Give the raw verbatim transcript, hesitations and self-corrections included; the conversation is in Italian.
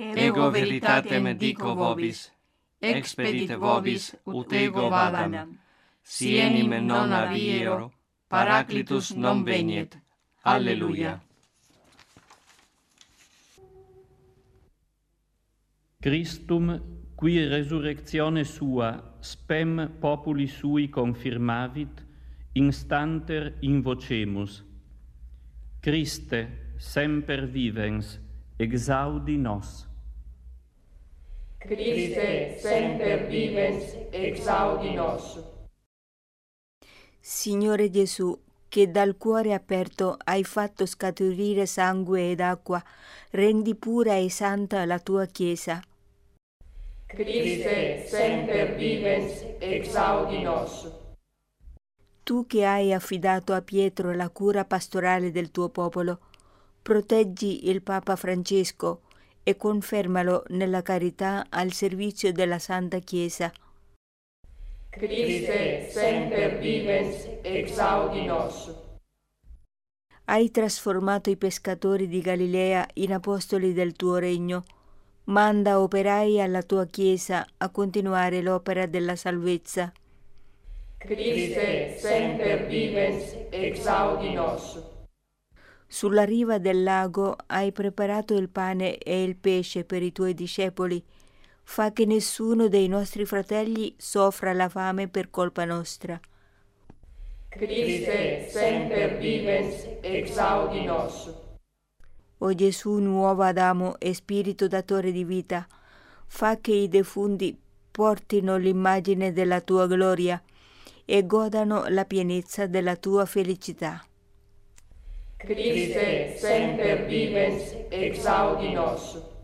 ego veritatem dico vobis, expedit vobis ut ego vadam, si enim non aviero, Paraclitus non veniet. Alleluia. Christum, qui resurrectione sua spem populi sui confirmavit, instanter invocemus. Christe, semper vivens, exaudi nos. Christe, semper vivens, exaudi nos. Signore Gesù, che dal cuore aperto hai fatto scaturire sangue ed acqua, rendi pura e santa la tua Chiesa. Christe, semper vivens, exaudi nos. Tu che hai affidato a Pietro la cura pastorale del tuo popolo, proteggi il Papa Francesco e confermalo nella carità al servizio della Santa Chiesa. Christe, semper vivens, exaudi nos. Hai trasformato i pescatori di Galilea in apostoli del tuo regno. Manda operai alla tua Chiesa a continuare l'opera della salvezza. Christe, semper vivens, exaudi nos. Sulla riva del lago hai preparato il pane e il pesce per i tuoi discepoli. Fa che nessuno dei nostri fratelli soffra la fame per colpa nostra. Christe, semper vivens, exaudi nos. O Gesù, nuovo Adamo e Spirito datore di vita, fa che i defunti portino l'immagine della tua gloria e godano la pienezza della tua felicità. Christe, semper vivens, exaudi nos.